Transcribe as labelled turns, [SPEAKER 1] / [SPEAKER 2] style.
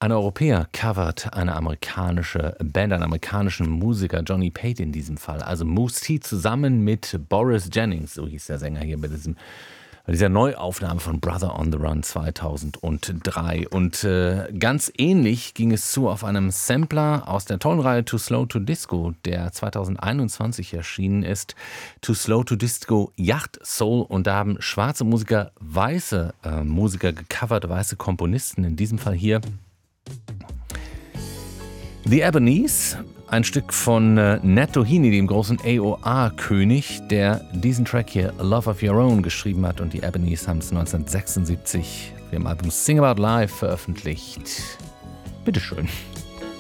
[SPEAKER 1] Ein Europäer covert eine amerikanische Band, einen amerikanischen Musiker, Johnny Pate in diesem Fall. Also Moose T zusammen mit Boris Jennings, so hieß der Sänger hier bei dieser Neuaufnahme von Brother on the Run 2003. Und ganz ähnlich ging es zu auf einem Sampler aus der tollen Reihe Too Slow to Disco, der 2021 erschienen ist. Too Slow to Disco Yacht Soul. Und da haben schwarze Musiker weiße Musiker gecovert, weiße Komponisten. In diesem Fall hier The Ebonies, ein Stück von Nat Doheny, dem großen AOR-König, der diesen Track hier, A Love of Your Own, geschrieben hat. Und die Ebonies haben es 1976 für dem Album Sing About Life veröffentlicht. Bitteschön.